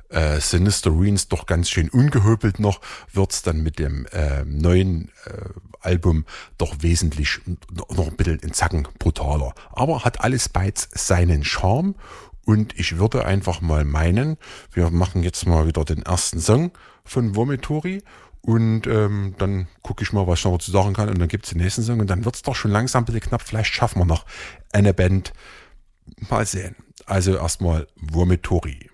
Sinister Ruins doch ganz schön ungehöbelt noch, wird's dann mit dem neuen Album doch wesentlich noch ein bisschen in Zacken brutaler. Aber hat alles beides seinen Charme und ich würde einfach mal meinen, wir machen jetzt mal wieder den ersten Song von Vomitory und dann gucke ich mal, was ich noch dazu sagen kann und dann gibt's den nächsten Song und dann wird's doch schon langsam ein bisschen knapp. Vielleicht schaffen wir noch eine Band. Mal sehen. Also erstmal Vomitory.